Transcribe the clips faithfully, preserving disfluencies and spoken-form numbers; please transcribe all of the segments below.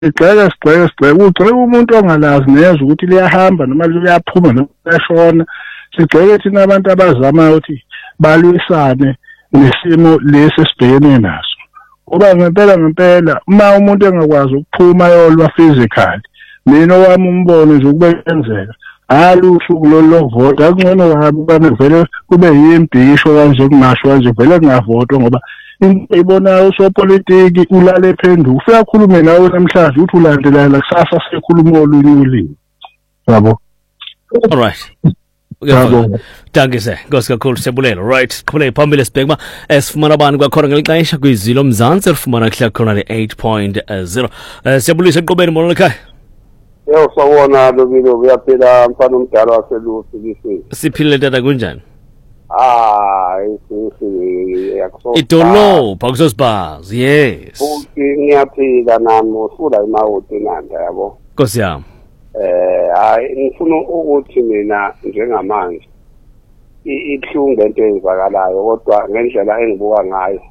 sigxeke sigxeke sigxeke ugxeke umuntu ongalazi neza ukuthi liyahamba noma liyaphuma noma liyashona. Sigxeke thina abantu abazama ukuthi balwisane nesimo lesi esibhekene naso. Ngoba ngempela ngempela uma umuntu engakwazi ukuphuma yolwa physically, mina owami umbono nje ukubenzeka hayi usuku lolovota akungcono kabi ubane vele kube yimbhisho kanje kungasho kanje vele kungavotwa ngoba into ibonayo usopolitiki ulale ephenduka ufika khulume nawe namhlanje uthi ulandelela kusasa sekhuluma olunye ulimi yabo. All right. Yabo. Danke sir. Nkosi kakhulu Sebulelo. Right. Qhubeka phambili sibheka esifumana abantu kwakhona ngelixesha kwizilo Mzansi rifumana kuhla khona le eight point zero. Siyabulisa eqhubeni mbona ekhaya. Yebo sawona Lobilo uyaphila mfana omdala waselusi lisi. Siphile tata kunjani? Ah, isisi yakuso. Idolo Pakusosbars. Yes. Futhi ngiyaphila nami usula imawuti nanda yabo. Nkosi yami. Eh hayi ngifuna ukuthi mina njengamanje ihlungu into ezivakalayo kodwa ngendlela engibuka ngayo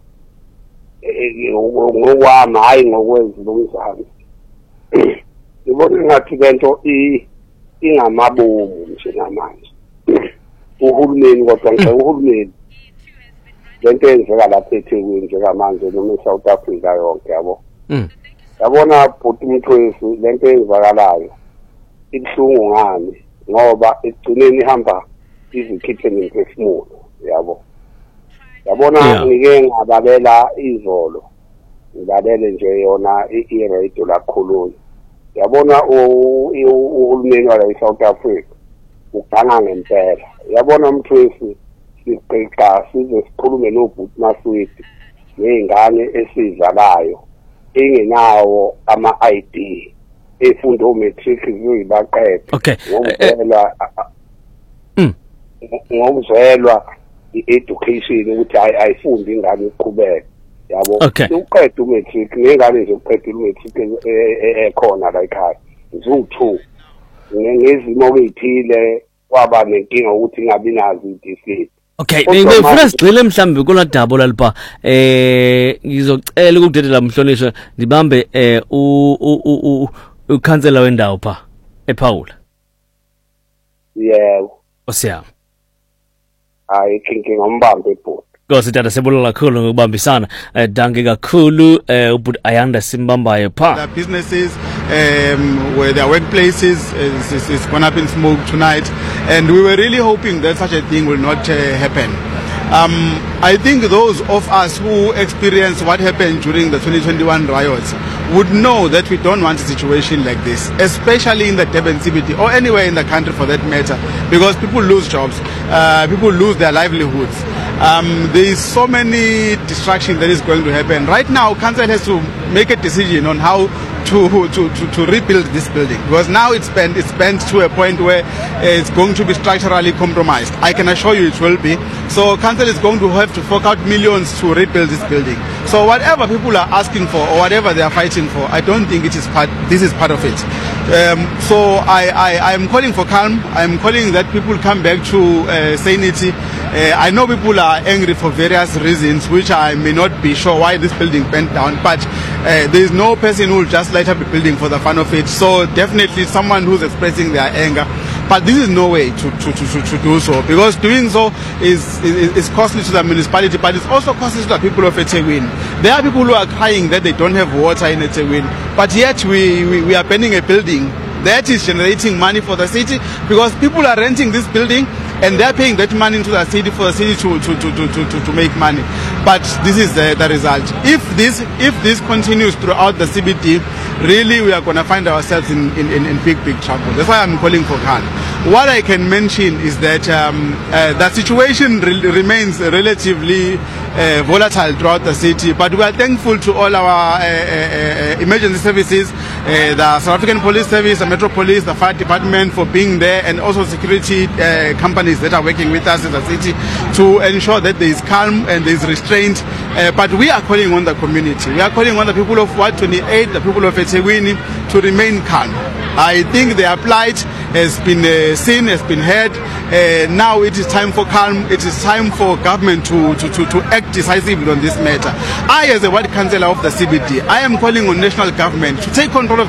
ngokwami hayi ngokwezilo umzansi ngibona ngathi lento ingamabomu njengamanje uhulumeni kodwa ngisho uhulumeni lento eyenzeka lapha eThekwini njengamanje noma eSouth Africa yonke yabo yabona bhuti umthwesi lento ezivakalayo ibhlungu ngani ngoba egcineni ihamba izikhiphe nemphefumulo yabo yabona ngike ngabalela izolo ngibalele nje yona i-radio lakhulunye yabona uhulumeni wala eSouth Africa uganga ngempela yabona umthwesi siqeqa size sikhulume nobhuti Maswidi nezingane esizalayo engenawo ama-I D efunda o-matric ziyibaqede okay ngomzelwa mm ngomzelwa i-education ukuthi ayifundi ingane iqhubeke yabo uqeda u-matric nengane nje uqeda u-matric ekhona la ekhaya ziwu-two ngezimo okuyithile kwaba nenkinga ukuthi ingabi nazo i-D C. Okay, ngifuna sigcile mhlambe kula dabo lalipha eh ngizocela ukudedela mhlonishwa ndibambe eh u u ukhansela wendawo pha ePaula. Yebo. Osiyami. Hayi kinki ngombambe ebhuti. Nkosi tata sebulela kakhulu ngokubambisana. Danke kakhulu ubhuti Ayanda Simbambayo pha. The businesses um where their workplaces is, is, is gone up in smoke tonight and we were really hoping that such a thing will not uh, happen. Um, I think those of us who experienced what happened during the twenty twenty-one riots would know that we don't want a situation like this, especially in the Durban C B D or anywhere in the country for that matter, because people lose jobs, uh, people lose their livelihoods. Um, there is so many distraction that is going to happen. Right now, council has to make a decision on how to to, to, to rebuild this building, because now it's bent, it's bent to a point where it's going to be structurally compromised. I can assure you it will be. So council is going to have to fork out millions to rebuild this building. So whatever people are asking for or whatever they are fighting for, I don't think it is part, this is part of it. Um, so I, I, I'm calling for calm. I'm calling that people come back to uh, sanity. Uh, I know people are angry for various reasons, which I may not be sure why this building bent down, but uh, there is no person who will just light up a building for the fun of it. So definitely someone who's expressing their anger. But this is no way to, to, to, to do so, because doing so is, is, is costly to the municipality, but it's also costly to the people of eThekwini. There are people who are crying that they don't have water in eThekwini, but yet we, we, we are burning a building that is generating money for the city, because people are renting this building and they're paying that money into the city for the city to, to, to, to, to, to make money. But this is the, the result. If this, if this continues throughout the C B D, really we are going to find ourselves in, in, in big, big trouble. That's why I'm calling for calm. What I can mention is that um, uh, the situation re remains relatively uh, volatile throughout the city, but we are thankful to all our uh, uh, uh, emergency services, uh, the South African Police Service, the Metro Police, the Fire Department for being there, and also security uh, companies that are working with us in the city to ensure that there is calm and there is restraint. Uh, but we are calling on the community. We are calling on the people of Ward twenty-eight, the people of eThekwini, to remain calm. I think their plight has been uh, seen, has been heard. Uh, now it is time for calm. It is time for government to, to, to, to act decisively on this matter. I, as a ward councillor of the C B D, I am calling on national government to take control of